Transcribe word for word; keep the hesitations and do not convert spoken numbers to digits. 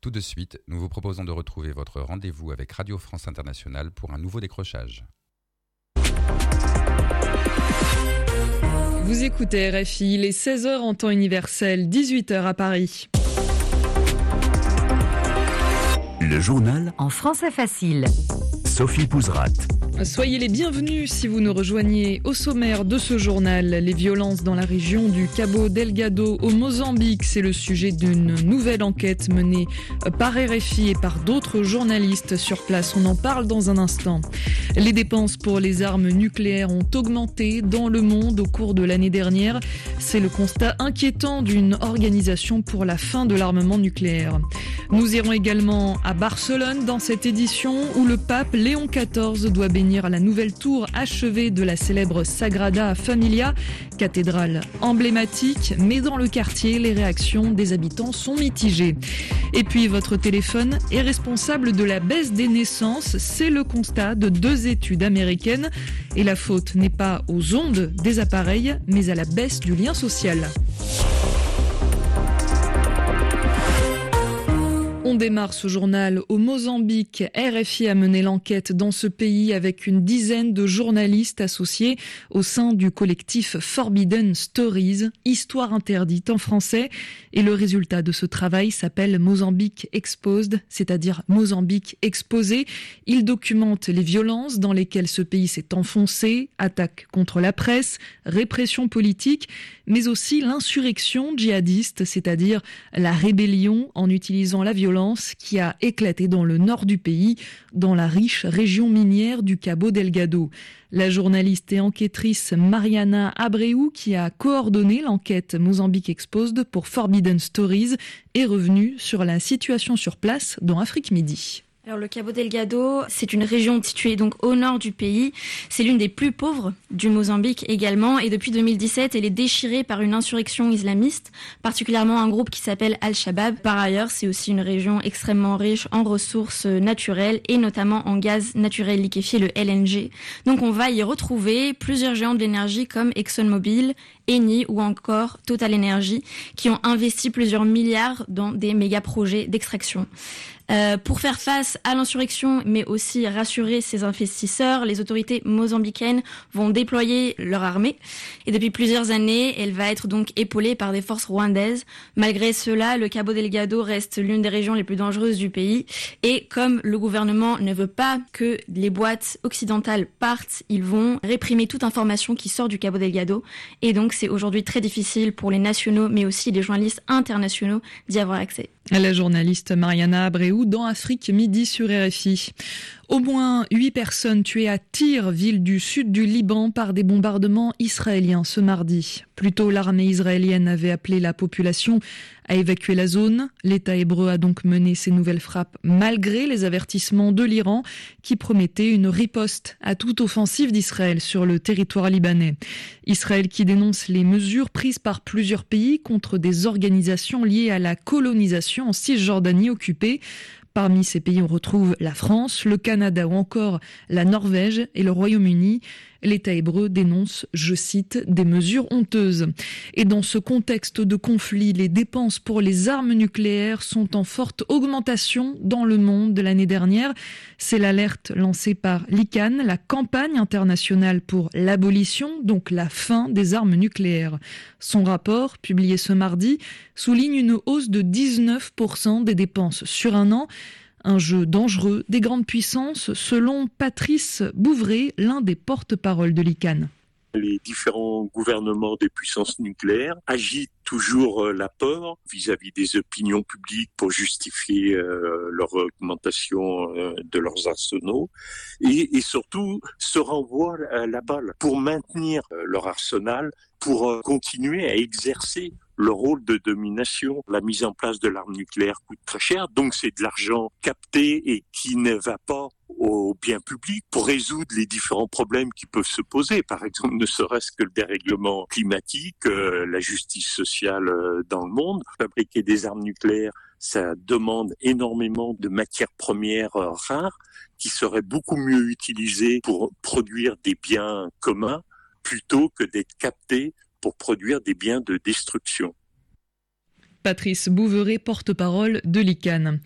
Tout de suite, nous vous proposons de retrouver votre rendez-vous avec Radio France Internationale pour un nouveau décrochage. Vous écoutez R F I, il est seize heures en temps universel, dix-huit heures à Paris. Le journal en français facile. Sophie Pouzrat. Soyez les bienvenus si vous nous rejoignez. Au sommaire de ce journal, les violences dans la région du Cabo Delgado au Mozambique. C'est le sujet d'une nouvelle enquête menée par R F I et par d'autres journalistes sur place. On en parle dans un instant. Les dépenses pour les armes nucléaires ont augmenté dans le monde au cours de l'année dernière. C'est le constat inquiétant d'une organisation pour la fin de l'armement nucléaire. Nous irons également à Barcelone dans cette édition où le pape Léon quatorze doit bénir la nouvelle tour achevée de la célèbre Sagrada Familia, cathédrale emblématique, mais dans le quartier, les réactions des habitants sont mitigées. Et puis votre téléphone est responsable de la baisse des naissances, c'est le constat de deux études américaines. Et la faute n'est pas aux ondes des appareils, mais à la baisse du lien social. On démarre ce journal au Mozambique. R F I a mené l'enquête dans ce pays avec une dizaine de journalistes associés au sein du collectif Forbidden Stories, Histoire interdite en français. Et le résultat de ce travail s'appelle Mozambique Exposed, c'est-à-dire Mozambique exposé. Il documente les violences dans lesquelles ce pays s'est enfoncé, attaques contre la presse, répression politique, mais aussi l'insurrection djihadiste, c'est-à-dire la rébellion en utilisant la violence qui a éclaté dans le nord du pays, dans la riche région minière du Cabo Delgado. La journaliste et enquêtrice Mariana Abreu, qui a coordonné l'enquête Mozambique Exposed pour Forbidden Stories, est revenue sur la situation sur place dans Afrique Midi. Alors le Cabo Delgado, c'est une région située donc au nord du pays. C'est l'une des plus pauvres du Mozambique également. Et depuis deux mille dix-sept, elle est déchirée par une insurrection islamiste, particulièrement un groupe qui s'appelle Al-Shabaab. Par ailleurs, c'est aussi une région extrêmement riche en ressources naturelles et notamment en gaz naturel liquéfié, le L N G. Donc on va y retrouver plusieurs géants de l'énergie comme ExxonMobil, Eni ou encore Total Energy qui ont investi plusieurs milliards dans des méga projets d'extraction. Euh, pour faire face à l'insurrection, mais aussi rassurer ses investisseurs, les autorités mozambicaines vont déployer leur armée. Et depuis plusieurs années, elle va être donc épaulée par des forces rwandaises. Malgré cela, le Cabo Delgado reste l'une des régions les plus dangereuses du pays. Et comme le gouvernement ne veut pas que les boîtes occidentales partent, ils vont réprimer toute information qui sort du Cabo Delgado. Et donc, c'est aujourd'hui très difficile pour les nationaux, mais aussi les journalistes internationaux d'y avoir accès. La journaliste Mariana Abreu dans Afrique Midi sur R F I. Au moins huit personnes tuées à Tyr, ville du sud du Liban, par des bombardements israéliens ce mardi. Plus tôt, l'armée israélienne avait appelé la population à évacuer la zone. L'État hébreu a donc mené ces nouvelles frappes malgré les avertissements de l'Iran qui promettait une riposte à toute offensive d'Israël sur le territoire libanais. Israël qui dénonce les mesures prises par plusieurs pays contre des organisations liées à la colonisation en Cisjordanie occupée. Parmi ces pays, on retrouve la France, le Canada ou encore la Norvège et le Royaume-Uni. L'État hébreu dénonce, je cite, des mesures honteuses. Et dans ce contexte de conflit, les dépenses pour les armes nucléaires sont en forte augmentation dans le monde de l'année dernière. C'est l'alerte lancée par l'I C A N, la campagne internationale pour l'abolition, donc la fin des armes nucléaires. Son rapport, publié ce mardi, souligne une hausse de dix-neuf pour cent des dépenses sur un an. Un jeu dangereux des grandes puissances, selon Patrice Bouvray, l'un des porte-parole de l'I C A N. Les différents gouvernements des puissances nucléaires agitent toujours la peur vis-à-vis des opinions publiques pour justifier euh, leur augmentation euh, de leurs arsenaux et, et surtout se renvoient la, la balle pour maintenir euh, leur arsenal, pour euh, continuer à exercer le rôle de domination. La mise en place de l'arme nucléaire coûte très cher, donc c'est de l'argent capté et qui ne va pas au bien public pour résoudre les différents problèmes qui peuvent se poser. Par exemple, ne serait-ce que le dérèglement climatique, euh, la justice sociale euh, dans le monde. Fabriquer des armes nucléaires, ça demande énormément de matières premières euh, rares qui seraient beaucoup mieux utilisées pour produire des biens communs plutôt que d'être captées pour produire des biens de destruction. Patrice Bouvray, porte-parole de l'I C A N.